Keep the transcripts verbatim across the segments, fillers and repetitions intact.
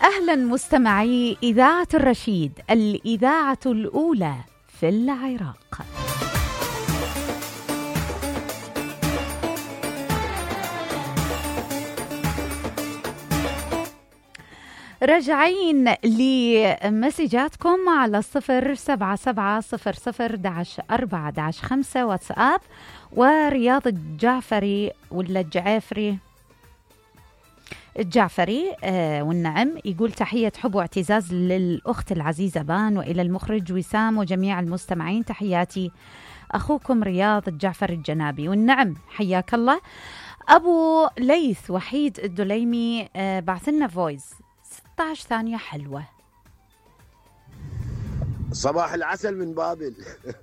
أهلا مستمعي إذاعة الرشيد، الإذاعة الأولى في العراق. راجعين لمسجاتكم على الصفر سبعة سبعة صفر صفر داش أربعة داش خمسة واتساب. ورياض الجعفري ولا الجعافري الجعفري آه والنعم يقول تحية حب واعتزاز للأخت العزيزة بان، وإلى المخرج وسام وجميع المستمعين تحياتي أخوكم رياض الجعفري الجنابي. والنعم حياك الله. أبو ليث وحيد الدليمي آه بعثلنا فويس ستة عشر ثانية حلوة. صباح العسل من بابل.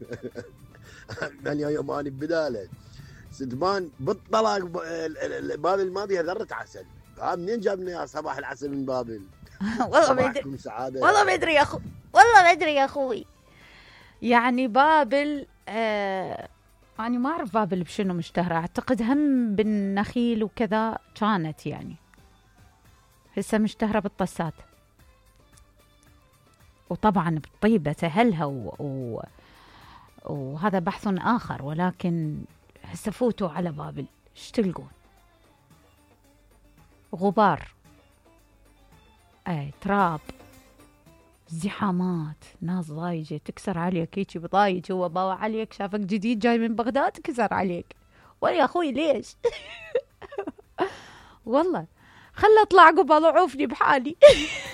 مليون يوماني بداله سدمان بالطلاق بابل ما بيها ذرة عسل. منين جابنا يا صباح العسل من بابل؟ والله ما ادري والله ما ادري يا اخو والله ما ادري يا اخوي. يعني بابل آه يعني ما اعرف بابل بشنو مشتهرة، اعتقد هم بالنخيل وكذا كانت، يعني هسه مشتهرة بالطسات وطبعا بالطيبة تهلها و... و... وهذا بحث آخر، ولكن هسه فوتوا على بابل ايش تلقون؟ غبار، اي تراب، زحامات، ناس ضايجة تكسر عليك هيك بضايج، هو باوع عليك شافك جديد جاي من بغداد كسر عليك. ولا يا اخوي ليش؟ والله خلى اطلع قبل اعوفني بحالي.